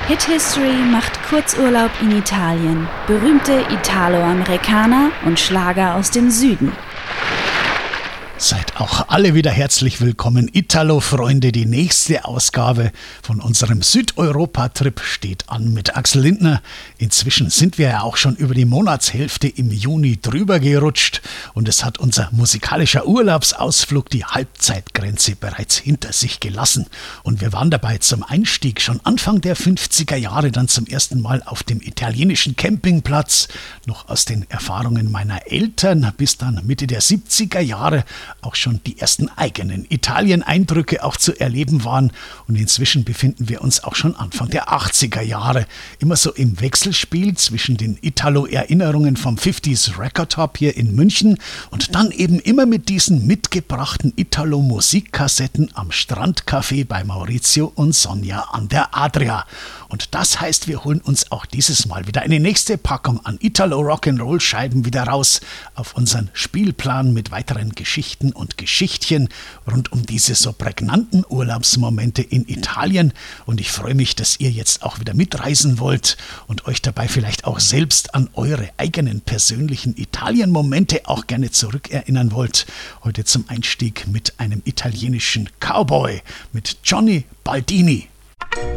Hit History macht Kurzurlaub in Italien. Berühmte Italo-Amerikaner und Schlager aus dem Süden. Seid auch alle wieder herzlich willkommen, Italo-Freunde. Die nächste Ausgabe von unserem Südeuropa-Trip steht an mit Axel Lindner. Inzwischen sind wir ja auch schon über die Monatshälfte im Juni drüber gerutscht und es hat unser musikalischer Urlaubsausflug die Halbzeitgrenze bereits hinter sich gelassen. Und wir waren dabei zum Einstieg schon Anfang der 50er Jahre dann zum ersten Mal auf dem italienischen Campingplatz, noch aus den Erfahrungen meiner Eltern, bis dann Mitte der 70er Jahre auch schon die ersten eigenen Italien-Eindrücke auch zu erleben waren. Und inzwischen befinden wir uns auch schon Anfang der 80er Jahre. Immer so im Wechselspiel zwischen den Italo-Erinnerungen vom 50s Record Hop hier in München und dann eben immer mit diesen mitgebrachten Italo-Musikkassetten am Strandcafé bei Maurizio und Sonja an der Adria. Und das heißt, wir holen uns auch dieses Mal wieder eine nächste Packung an Italo-Rock'n'Roll-Scheiben wieder raus auf unseren Spielplan mit weiteren Geschichten und Geschichtchen rund um diese so prägnanten Urlaubsmomente in Italien. Und ich freue mich, dass ihr jetzt auch wieder mitreisen wollt und euch dabei vielleicht auch selbst an eure eigenen persönlichen Italien-Momente auch gerne zurückerinnern wollt. Heute zum Einstieg mit einem italienischen Cowboy, mit Johnny Baldini.